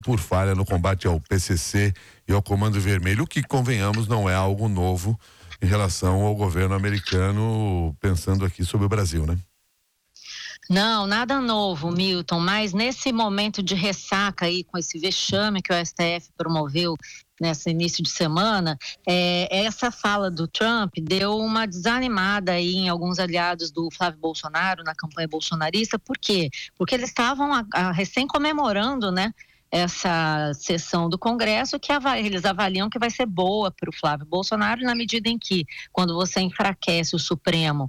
por falha no combate ao PCC e ao Comando Vermelho, o que, convenhamos, não é algo novo em relação ao governo americano, pensando aqui sobre o Brasil, né? Não, nada novo, Milton, mas nesse momento de ressaca aí, com esse vexame que o STF promoveu nesse início de semana, essa fala do Trump deu uma desanimada aí em alguns aliados do Flávio Bolsonaro na campanha bolsonarista. Por quê? Porque eles estavam recém comemorando, né, essa sessão do Congresso que eles avaliam que vai ser boa para o Flávio Bolsonaro, na medida em que, quando você enfraquece o Supremo,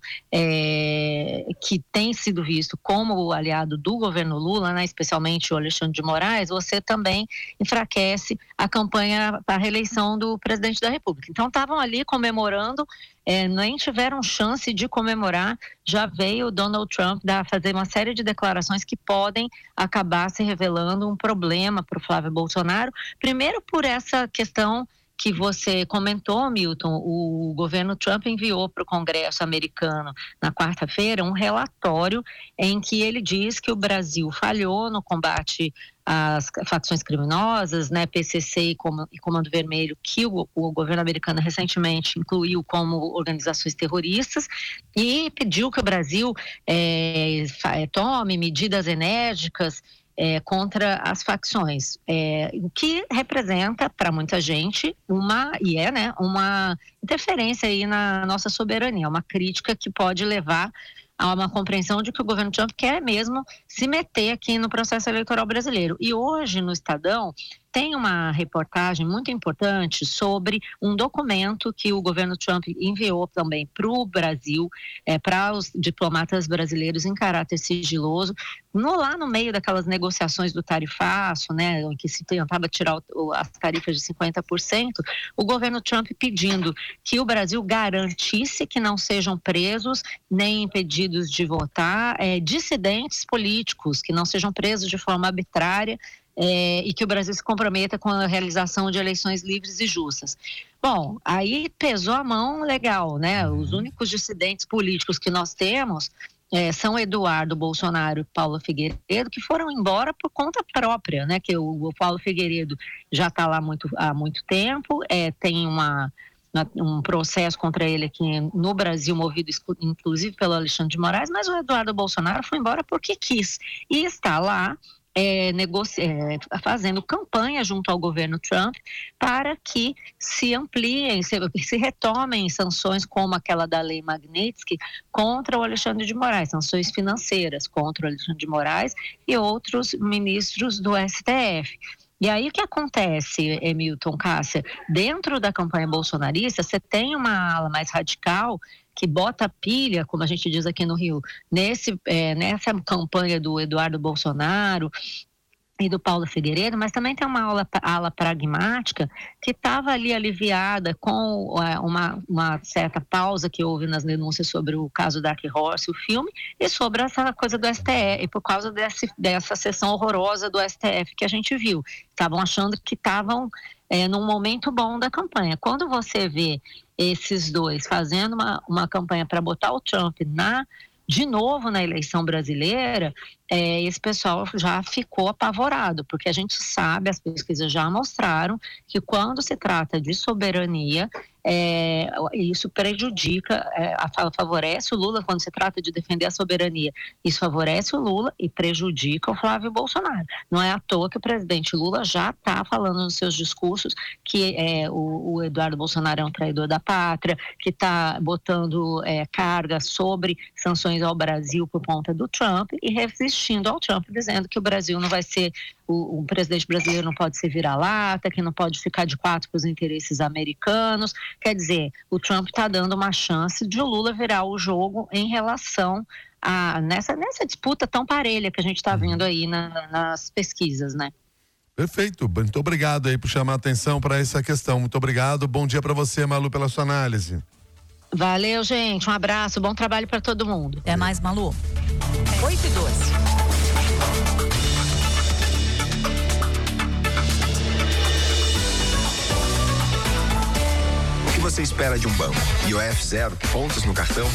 que tem sido visto como o aliado do governo Lula, né, especialmente o Alexandre de Moraes, você também enfraquece a campanha para a reeleição do presidente da República. Então estavam ali comemorando, nem tiveram chance de comemorar, já veio o Donald Trump fazer uma série de declarações que podem acabar se revelando um problema para o Flávio Bolsonaro. Primeiro, por essa questão que você comentou, Milton, o governo Trump enviou para o Congresso americano na quarta-feira um relatório em que ele diz que o Brasil falhou no combate às facções criminosas, né, PCC e Comando Vermelho, que o governo americano recentemente incluiu como organizações terroristas, e pediu que o Brasil tome medidas enérgicas contra as facções, o que representa para muita gente uma interferência aí na nossa soberania, uma crítica que pode levar a uma compreensão de que o governo Trump quer mesmo se meter aqui no processo eleitoral brasileiro. E hoje no Estadão tem uma reportagem muito importante sobre um documento que o governo Trump enviou também para o Brasil, para os diplomatas brasileiros em caráter sigiloso, lá no meio daquelas negociações do tarifaço, né, em que se tentava tirar as tarifas de 50%, o governo Trump pedindo que o Brasil garantisse que não sejam presos nem impedidos de votar dissidentes políticos, que não sejam presos de forma arbitrária, e que o Brasil se comprometa com a realização de eleições livres e justas. Bom, aí pesou a mão legal, né? Os únicos dissidentes políticos que nós temos são Eduardo Bolsonaro e Paulo Figueiredo, que foram embora por conta própria, né? Que o Paulo Figueiredo já está lá há muito tempo, tem um processo contra ele aqui no Brasil, movido inclusive pelo Alexandre de Moraes, mas o Eduardo Bolsonaro foi embora porque quis, e está lá fazendo campanha junto ao governo Trump para que se ampliem, se retomem sanções como aquela da Lei Magnitsky contra o Alexandre de Moraes, sanções financeiras contra o Alexandre de Moraes e outros ministros do STF. E aí o que acontece, Milton, Cássia? Dentro da campanha bolsonarista, você tem uma ala mais radical que bota pilha, como a gente diz aqui no Rio, nessa campanha do Eduardo Bolsonaro e do Paulo Figueiredo, mas também tem uma ala pragmática que estava ali aliviada com uma certa pausa que houve nas denúncias sobre o caso Dark Horse, o filme, e sobre essa coisa do STF, e por causa dessa sessão horrorosa do STF que a gente viu. Estavam achando que estavam num momento bom da campanha. Quando você vê esses dois fazendo uma campanha para botar o Trump de novo na eleição brasileira, esse pessoal já ficou apavorado, porque a gente sabe, as pesquisas já mostraram que quando se trata de soberania, isso prejudica, favorece o Lula. Quando se trata de defender a soberania, isso favorece o Lula e prejudica o Flávio Bolsonaro. Não é à toa que o presidente Lula já está falando nos seus discursos que o Eduardo Bolsonaro é um traidor da pátria, que está botando carga sobre sanções ao Brasil por conta do Trump e resistindo ao Trump, dizendo que o Brasil não vai ser, o presidente brasileiro não pode ser vira-lata, que não pode ficar de quatro para os interesses americanos. Quer dizer, o Trump está dando uma chance de o Lula virar o jogo em relação nessa disputa tão parelha que a gente está vendo aí nas pesquisas, né? Perfeito, muito obrigado aí por chamar a atenção para essa questão. Muito obrigado, bom dia para você, Malu, pela sua análise. Valeu, gente, um abraço, bom trabalho para todo mundo. Até mais, Malu. 8h12. O que você espera de um banco? IOF 0, pontos no cartão?